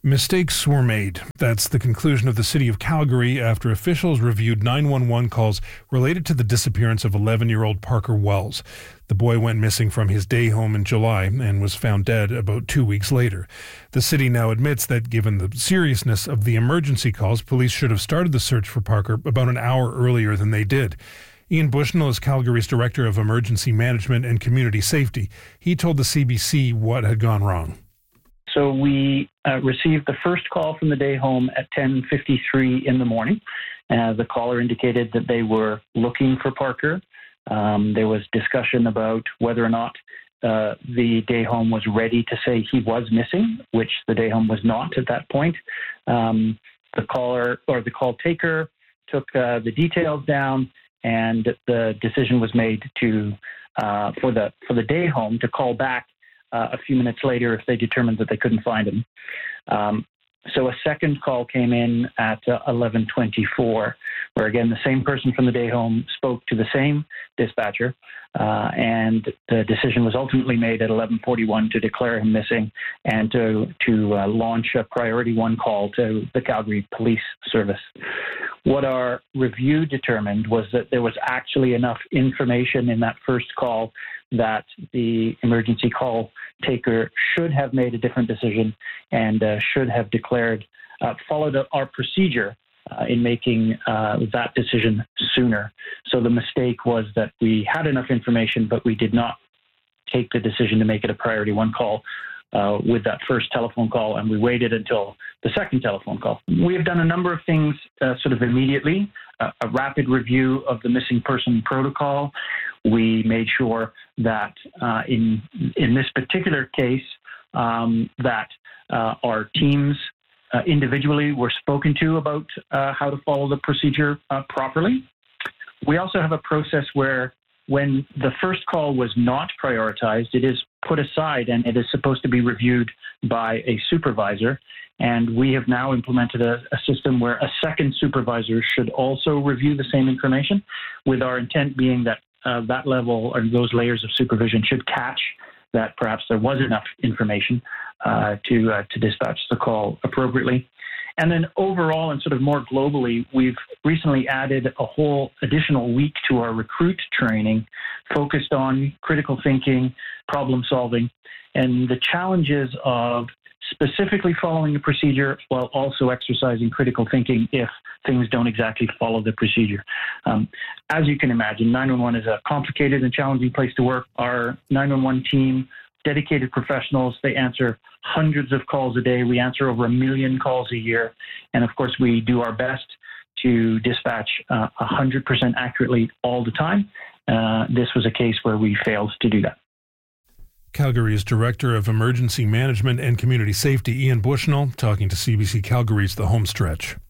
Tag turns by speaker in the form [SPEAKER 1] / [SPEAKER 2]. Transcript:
[SPEAKER 1] Mistakes were made. That's the conclusion of the city of Calgary after officials reviewed 911 calls related to the disappearance of 11-year-old Parker Wells. The boy went missing from his day home in July and was found dead about 2 weeks later. The city now admits that given the seriousness of the emergency calls, police should have started the search for Parker about an hour earlier than they did. Ian Bushnell is Calgary's Director of Emergency Management and Community Safety. He told the CBC what had gone wrong.
[SPEAKER 2] So we received the first call from the day home at 10:53 in the morning. The caller indicated that they were looking for Parker. There was discussion about whether or not the day home was ready to say he was missing, which the day home was not at that point. The caller or the call taker took the details down, and the decision was made to for the day home to call back a few minutes later if they determined that they couldn't find him. So a second call came in at 11:24, where again the same person from the day home spoke to the same dispatcher, and the decision was ultimately made at 11:41 to declare him missing and to launch a priority 1 call to the Calgary Police Service. What our review determined was that there was actually enough information in that first call that the emergency call taker should have made a different decision and should have followed our procedure in making that decision sooner. So the mistake was that we had enough information, but we did not take the decision to make it a priority 1 call with that first telephone call, and we waited until the second telephone call. We have done a number of things sort of immediately. A rapid review of the missing person protocol. We made sure that in this particular case that our teams individually were spoken to about how to follow the procedure properly. We also have a process where when the first call was not prioritized, it is put aside and it is supposed to be reviewed by a supervisor. And we have now implemented a system where a second supervisor should also review the same information, with our intent being that that level or those layers of supervision should catch that perhaps there was enough information to dispatch the call appropriately. And then overall and sort of more globally, we've recently added a whole additional week to our recruit training focused on critical thinking, problem solving, and the challenges of specifically following the procedure while also exercising critical thinking if things don't exactly follow the procedure. As you can imagine, 911 is a complicated and challenging place to work. Our 911 team, dedicated professionals, they answer hundreds of calls a day. We answer over 1 million calls a year. And of course, we do our best to dispatch 100% accurately all the time. This was a case where we failed to do that.
[SPEAKER 1] Calgary's Director of Emergency Management and Community Safety, Ian Bushnell, talking to CBC Calgary's The Home Stretch.